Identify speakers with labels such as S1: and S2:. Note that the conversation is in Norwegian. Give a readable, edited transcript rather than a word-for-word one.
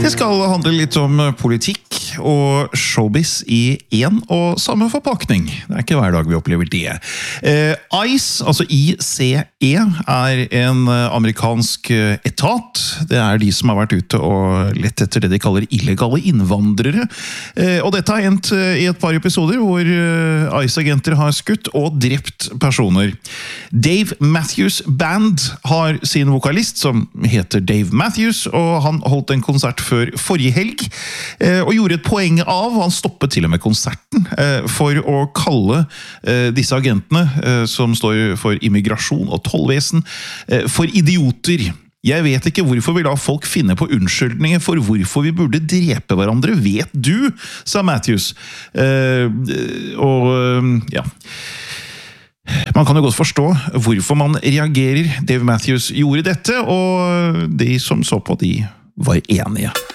S1: Det skal handle litt om politikk og showbiz i en og samme forpakning. Det ikke hver dag vi opplever det. ICE, altså ICE, er en amerikansk etat. Det de som har vært ute og lett etter det de kaller illegale innvandrere. Og dette har endt i et par episoder hvor ICE-agenter har skutt og drept personer. Dave Matthews Band har sin vokalist som heter Dave Matthews, og han holdt en konsert før forrige helg, og gjorde et poeng av, han stoppet til og med konserten, for å kalle disse agentene, som står for immigrasjon og tollvesen, for idioter. Jeg vet ikke hvorfor vil da folk finne på unnskyldninger for hvorfor vi burde drepe hverandre, vet du, sa Matthews. Ja... Man kan jo godt forstå hvorfor man reagerer. Dave Matthews gjorde dette, og de som så på, de var enige.